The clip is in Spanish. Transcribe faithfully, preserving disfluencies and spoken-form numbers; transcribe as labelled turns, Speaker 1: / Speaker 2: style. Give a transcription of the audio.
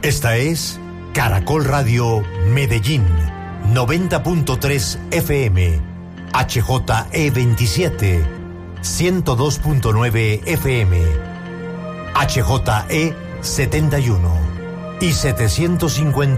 Speaker 1: Esta es Caracol Radio Medellín, noventa punto tres F M, H J E veintisiete, ciento dos punto nueve F M, H J E setenta y uno y setecientos cincuenta.